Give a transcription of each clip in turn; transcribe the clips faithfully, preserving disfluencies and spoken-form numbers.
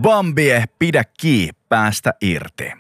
Bambie, pidä kiinni, päästä irti.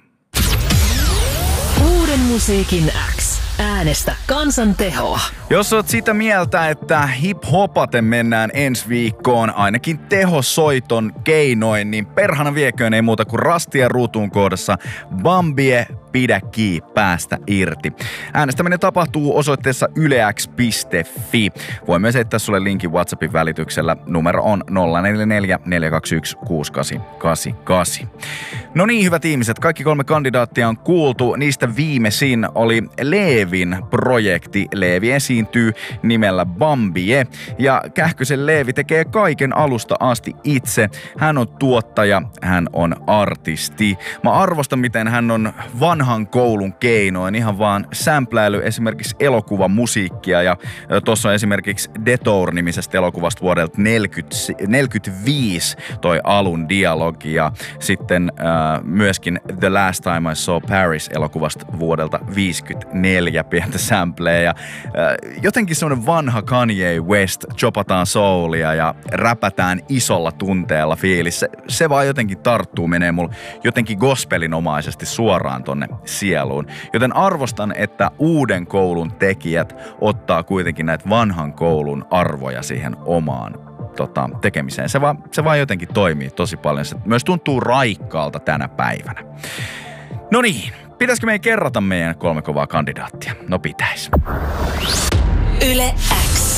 Uuden musiikin X. Äänestä kansan tehoa. Jos oot sitä mieltä, että hip-hopaten mennään ensi viikkoon ainakin tehosoiton keinoin, niin perhana vieköön ei muuta kuin rastia ruutuun kohdassa Bambie, pidä kiinni, päästä irti. Äänestäminen tapahtuu osoitteessa ylex piste fi. Voi myös heittää sulle linkin WhatsAppin välityksellä. Numero on nolla neljä neljä neljä kaksi yksi kuusi kahdeksan kahdeksan kahdeksan. No niin, hyvät ihmiset, kaikki kolme kandidaattia on kuultu. Niistä viimeisin oli Leevin projekti. Leevi esiintyy nimellä Bambie. Ja Kähkösen Leevi tekee kaiken alusta asti itse. Hän on tuottaja, hän on artisti. Mä arvostan, miten hän on vanhan koulun keinoin, ihan vaan sämpläily esimerkiksi elokuvamusiikkia. Ja tuossa on esimerkiksi Detour-nimisestä elokuvasta vuodelta neljäkymmentäviisi toi alun dialogi. Ja sitten äh, myöskin The Last Time I Saw Paris-elokuvasta vuodelta viisikymmentäneljä pientä sampleja. Ja, äh, jotenkin semmonen vanha Kanye West, chopataan soulia ja räpätään isolla tunteella fiilis. Se, se vaan jotenkin tarttuu, menee mulla jotenkin gospelinomaisesti suoraan tonne sieluun. Joten arvostan, että uuden koulun tekijät ottaa kuitenkin näitä vanhan koulun arvoja siihen omaan tota, tekemiseen. Se vaan, se vaan jotenkin toimii tosi paljon. Se myös tuntuu raikkaalta tänä päivänä. No niin, pitäisikö meidän kerrata meidän kolme kovaa kandidaattia? No pitäis. Yle X.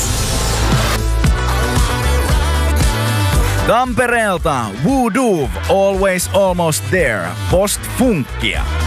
Tampereelta Voodoo, Always Almost There, Post-funkia.